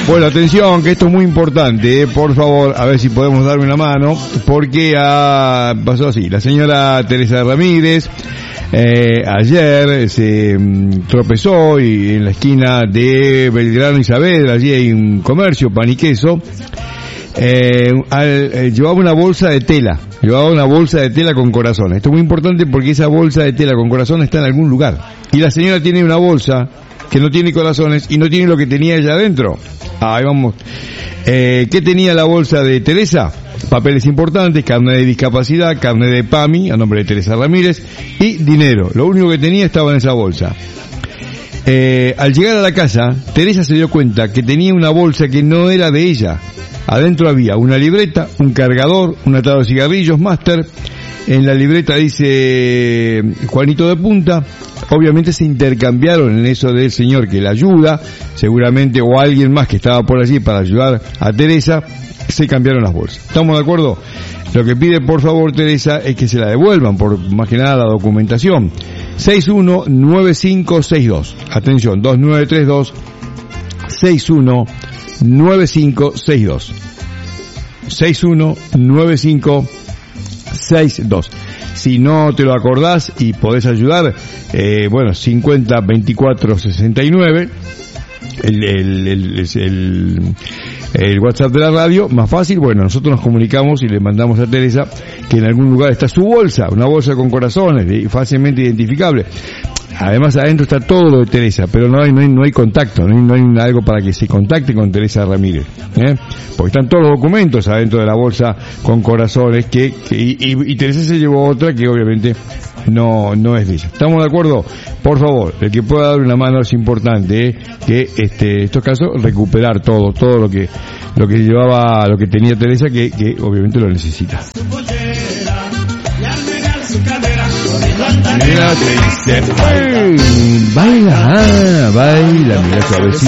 Bueno, atención, que esto es muy importante, por favor, a ver si podemos darme una mano, porque pasó así, la señora Teresa Ramírez ayer se tropezó y en la esquina de Belgrano y Saavedra, allí hay un comercio, pan y queso, llevaba una bolsa de tela con corazones. Esto es muy importante porque esa bolsa de tela con corazones está en algún lugar, y la señora tiene una bolsa que no tiene corazones y no tiene lo que tenía ella adentro. Ahí vamos. ¿Qué tenía la bolsa de Teresa? Papeles importantes, carnet de discapacidad, carnet de PAMI, a nombre de Teresa Ramírez, y dinero. Lo único que tenía estaba en esa bolsa. Al llegar a la casa, Teresa se dio cuenta que tenía una bolsa que no era de ella. Adentro había una libreta, un cargador, un atado de cigarrillos Master. En la libreta dice Juanito de Punta. Obviamente se intercambiaron en eso del señor que la ayuda, seguramente, o alguien más que estaba por allí para ayudar a Teresa, se cambiaron las bolsas. ¿Estamos de acuerdo? Lo que pide por favor Teresa es que se la devuelvan, por más que nada la documentación. 619562. Atención, 2932-619562. 619562. Si no te lo acordás y podés ayudar, 50 24 69, el WhatsApp de la radio, más fácil. Bueno, nosotros nos comunicamos y le mandamos a Teresa que en algún lugar está su bolsa, una bolsa con corazones, fácilmente identificable. Además adentro está todo lo de Teresa, pero no hay contacto, no hay algo para que se contacte con Teresa Ramírez, porque están todos los documentos adentro de la bolsa con corazones y Teresa se llevó otra que obviamente no es de ella. ¿Estamos de acuerdo? Por favor, el que pueda dar una mano es importante, que en estos casos recuperar todo lo que llevaba, lo que tenía Teresa, que obviamente lo necesita. Mira, baila, mira suavecito.